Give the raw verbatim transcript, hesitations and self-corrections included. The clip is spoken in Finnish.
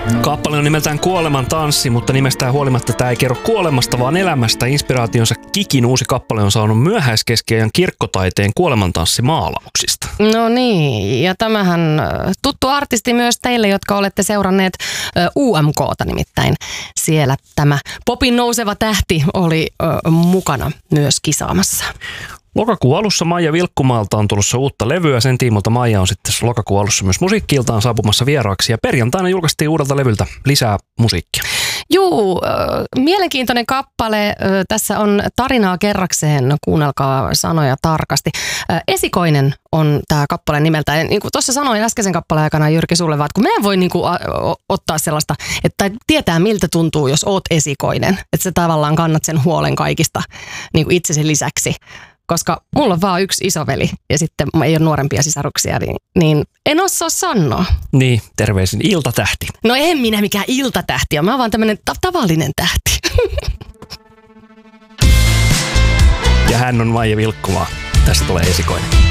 Kappale on nimeltään Kuoleman tanssi, mutta nimestään huolimatta tämä ei kerro kuolemasta, vaan elämästä. Inspiraationsa Kikin uusi kappale on saanut myöhäiskeskiajan kirkkotaiteen kuolemantanssimaalauksista. No niin, ja tämähän tuttu artisti myös teille, jotka olette seuranneet U M K:ta nimittäin. Siellä tämä popin nouseva tähti oli ö, mukana myös kisaamassa. Lokakuun alussa Maija Vilkkumaalta on tulossa uutta levyä. Sen tiimolta Maija on sitten lokakuun alussa myös musiikki-iltaan saapumassa vieraaksi. Ja perjantaina julkaistiin uudelta levyltä lisää musiikkia. Juu, äh, mielenkiintoinen kappale. Äh, tässä on tarinaa kerrakseen. Kuunnelkaa sanoja tarkasti. Äh, Esikoinen on tämä kappale nimeltään. Niin kuin tuossa sanoin äskeisen kappaleen aikana Jyrki sulle, vaan, että kun mä en voi niin kuin, a, ottaa sellaista, että tietää miltä tuntuu, jos oot esikoinen. Että sä tavallaan kannat sen huolen kaikista niin kuin itsesi lisäksi. Koska mulla on vaan yksi isoveli ja sitten ei ole nuorempia sisaruksia, niin, niin en osaa sanoa. Niin, terveisin iltatähti. No en minä mikään iltatähti, mä oon vaan tämmönen ta- tavallinen tähti. Ja hän on Maija Vilkkumaa. Tästä tulee Esikoinen.